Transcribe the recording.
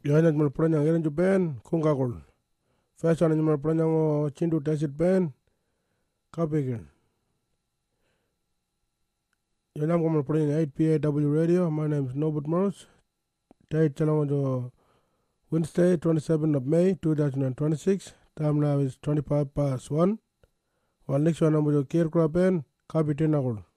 Yana jumal pranyang iran juben kungakol. First one jumal pranyang chindu tesit ben kapigin. Yanam kamal pranyang 8PAW radio. My name is Norbert Morris. Date chalong jo Wednesday 27th of May 2026. Time now is 25 past 1. While next one number jo Kirkra ben kapitin akol.